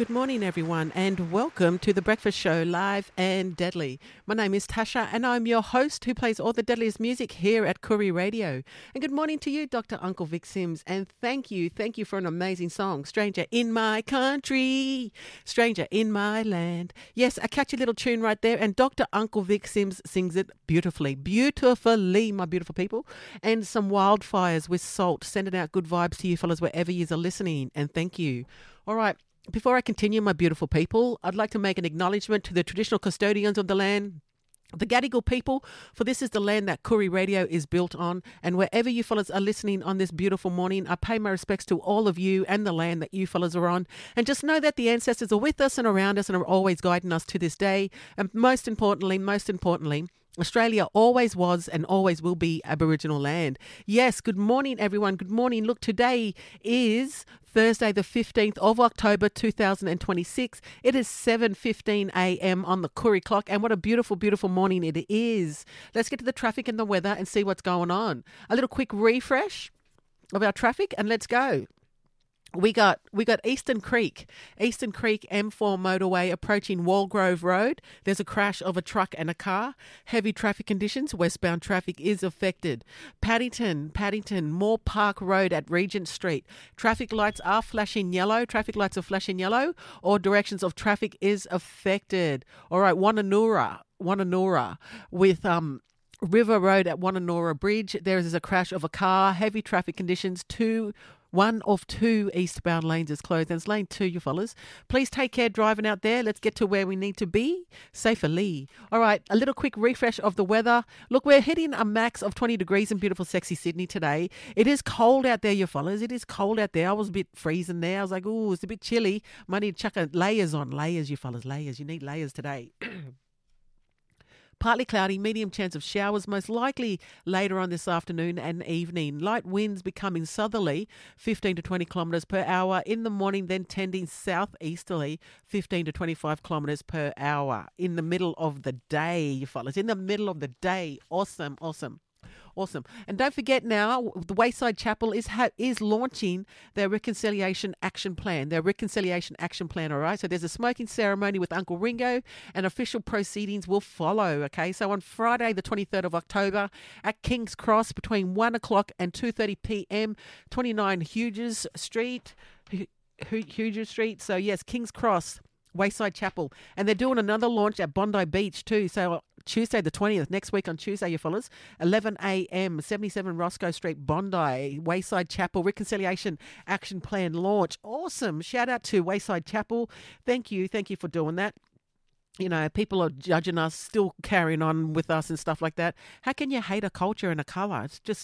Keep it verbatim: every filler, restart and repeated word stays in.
Good morning, everyone, and welcome to The Breakfast Show, live and deadly. My name is Tasha, and I'm your host who plays all the deadliest music here at Koori Radio. And good morning to you, Doctor Uncle Vic Sims, and thank you, thank you for an amazing song, Stranger in My Country, Stranger in My Land. Yes, a catchy little tune right there, and Doctor Uncle Vic Sims sings it beautifully, beautifully, my beautiful people. And some wildfires with salt, sending out good vibes to you fellas wherever you are listening, and thank you. All right. Before I continue, my beautiful people, I'd like to make an acknowledgement to the traditional custodians of the land, the Gadigal people, for this is the land that Koori Radio is built on. And wherever you fellas are listening on this beautiful morning, I pay my respects to all of you and the land that you fellas are on. And just know that the ancestors are with us and around us and are always guiding us to this day. And most importantly, most importantly, Australia always was and always will be Aboriginal land. Yes, good morning, everyone. Good morning. Look, today is Thursday, the fifteenth of October, two thousand twenty-six. It is seven fifteen a.m. on the Koori clock, and what a beautiful, beautiful morning it is. Let's get to the traffic and the weather and see what's going on. A little quick refresh of our traffic, and let's go. We got we got Eastern Creek, Eastern Creek M four motorway approaching Walgrove Road. There's a crash of a truck and a car. Heavy traffic conditions. Westbound traffic is affected. Paddington, Paddington, Moore Park Road at Regent Street. Traffic lights are flashing yellow. Traffic lights are flashing yellow. All directions of traffic is affected. All right, Wananura, Wananura with um. River Road at Wananura Bridge. There is a crash of a car. Heavy traffic conditions. Two, one of two eastbound lanes is closed. And it's lane two, you fellas. Please take care driving out there. Let's get to where we need to be safely. All right, a little quick refresh of the weather. Look, we're hitting a max of twenty degrees in beautiful, sexy Sydney today. It is cold out there, you fellas. It is cold out there. I was a bit freezing there. I was like, ooh, it's a bit chilly. Might need to chuck a layers on. Layers, you fellas, layers. You need layers today. Partly cloudy, medium chance of showers, most likely later on this afternoon and evening. Light winds becoming southerly, fifteen to twenty kilometres per hour. In the morning, then tending southeasterly, fifteen to twenty-five kilometres per hour. In the middle of the day, you fellas. In the middle of the day. Awesome, awesome. Awesome. And don't forget now, the Wayside Chapel is ha- is launching their Reconciliation Action Plan. Their Reconciliation Action Plan, all right? So there's a smoking ceremony with Uncle Ringo and official proceedings will follow, okay? So on Friday, the twenty-third of October at King's Cross between one o'clock and two thirty p.m, twenty-nine Hughes Street, Hughes Street. So yes, King's Cross, Wayside Chapel. And they're doing another launch at Bondi Beach too. So Tuesday the twentieth, next week on Tuesday, you fellas, eleven a.m, seventy-seven Roscoe Street, Bondi, Wayside Chapel, Reconciliation Action Plan launch. Awesome. Shout out to Wayside Chapel. Thank you. Thank you for doing that. You know, people are judging us, still carrying on with us and stuff like that. How can you hate a culture and a colour? It's just